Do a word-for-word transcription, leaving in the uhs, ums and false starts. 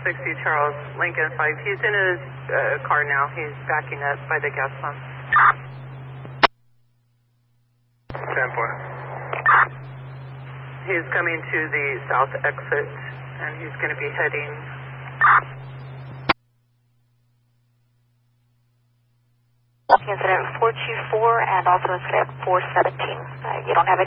sixty Charles, Lincoln five. He's in his uh, car now. He's backing up by the gas pump. ten four. He's coming to the south exit, and he's going to be heading... Incident four two four and also incident four seventeen. Uh, you don't have any